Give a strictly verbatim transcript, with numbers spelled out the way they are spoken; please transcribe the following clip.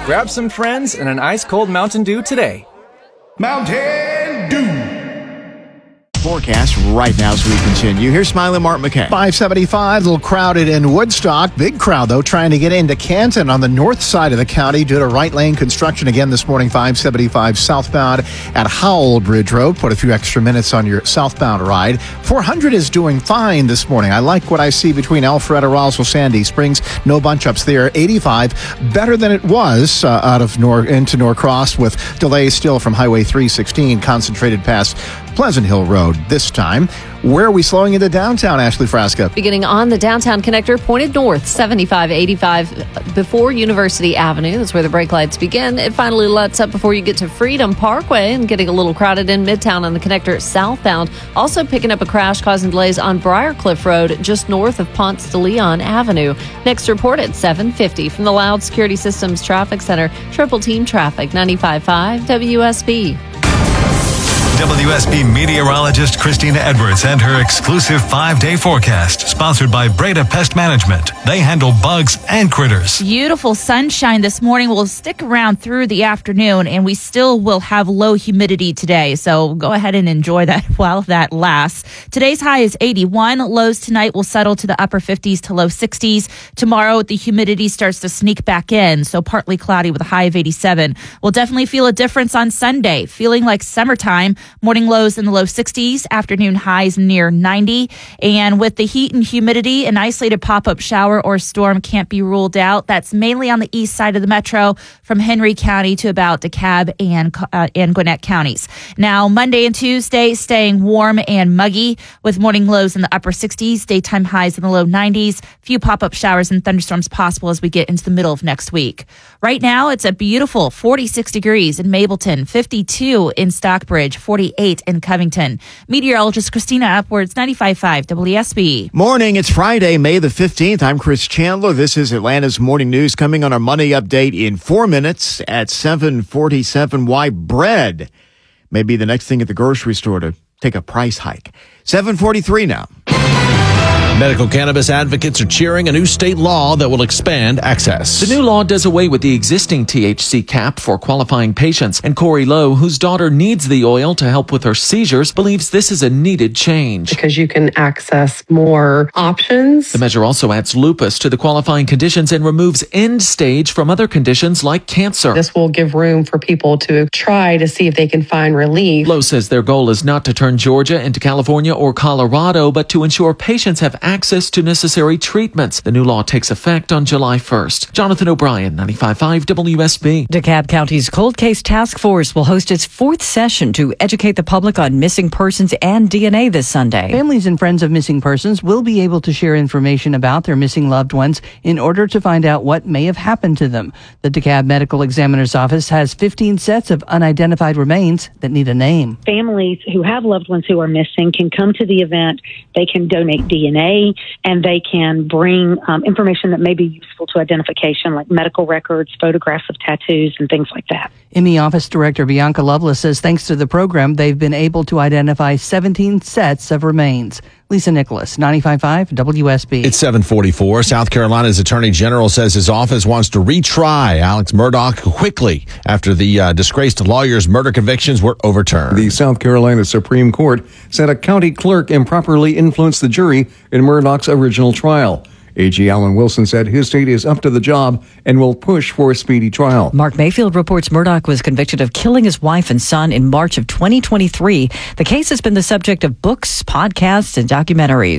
Grab some friends and an ice-cold Mountain Dew today. Mountain Dew. Forecast right now as we continue. Here's Smiley Mark McKay. five seventy-five, a little crowded in Woodstock. Big crowd, though, trying to get into Canton on the north side of the county due to right lane construction again this morning. five seventy-five southbound at Howell Bridge Road. Put a few extra minutes on your southbound ride. four hundred is doing fine this morning. I like what I see between Alpharetta, Roswell, Sandy Springs. No bunch-ups there. eighty-five, better than it was uh, out of Nor- into Norcross, with delays still from Highway three sixteen concentrated past Pleasant Hill Road this time. Where are we slowing into downtown, Ashley Frasca? Beginning on the downtown connector, pointed north, seventy-five eighty-five before University Avenue. That's where the brake lights begin. It finally lets up before you get to Freedom Parkway, and getting a little crowded in Midtown on the connector southbound. Also picking up a crash causing delays on Briarcliff Road, just north of Ponce de Leon Avenue. Next report at seven fifty from the Loud Security Systems Traffic Center. Triple Team Traffic, ninety-five point five W S B. W S B meteorologist Christina Edwards and her exclusive five-day forecast, sponsored by Breda Pest Management. They handle bugs and critters. Beautiful sunshine this morning will stick around through the afternoon, and we still will have low humidity today. So go ahead and enjoy that while that lasts. Today's high is eighty-one. Lows tonight will settle to the upper fifties to low sixties. Tomorrow, the humidity starts to sneak back in, so partly cloudy with a high of eighty-seven. We'll definitely feel a difference on Sunday, feeling like summertime. Morning lows in the low sixties, afternoon highs near ninety. And with the heat and humidity, an isolated pop-up shower or storm can't be ruled out. That's mainly on the east side of the metro, from Henry County to about DeKalb and, uh, and Gwinnett counties. Now, Monday and Tuesday, staying warm and muggy with morning lows in the upper sixties, daytime highs in the low nineties. Few pop-up showers and thunderstorms possible as we get into the middle of next week. Right now, it's a beautiful forty-six degrees in Mableton, fifty-two in Stockbridge, forty-eight in Covington. Meteorologist Christina Edwards, ninety-five point five W S B. Morning. It's Friday, May the fifteenth. I'm Chris Chandler. This is Atlanta's Morning News, coming on our Money Update in four minutes at seven forty-seven. Why bread may be the next thing at the grocery store to take a price hike. seven forty-three now. Medical cannabis advocates are cheering a new state law that will expand access. The new law does away with the existing T H C cap for qualifying patients, and Corey Lowe, whose daughter needs the oil to help with her seizures, believes this is a needed change. Because you can access more options. The measure also adds lupus to the qualifying conditions and removes end stage from other conditions like cancer. This will give room for people to try to see if they can find relief. Lowe says their goal is not to turn Georgia into California or Colorado, but to ensure patients have access to necessary treatments. The new law takes effect on July first. Jonathan O'Brien, ninety-five point five W S B. DeKalb County's Cold Case Task Force will host its fourth session to educate the public on missing persons and D N A this Sunday. Families and friends of missing persons will be able to share information about their missing loved ones in order to find out what may have happened to them. The DeKalb Medical Examiner's Office has fifteen sets of unidentified remains that need a name. Families who have loved ones who are missing can come to the event. They can donate D N A, and they can bring um, information that may be useful to identification, like medical records, photographs of tattoos, and things like that. M E Office Director Bianca Lovelace says thanks to the program, they've been able to identify seventeen sets of remains. Lisa Nicholas, ninety-five point five W S B. It's seven forty-four. South Carolina's Attorney General says his office wants to retry Alex Murdaugh quickly after the uh, disgraced lawyer's murder convictions were overturned. The South Carolina Supreme Court said a county clerk improperly influenced the jury in Murdaugh's original trial. A G Alan Wilson said his state is up to the job and will push for a speedy trial. Mark Mayfield reports Murdaugh was convicted of killing his wife and son in March of twenty twenty-three. The case has been the subject of books, podcasts, and documentaries.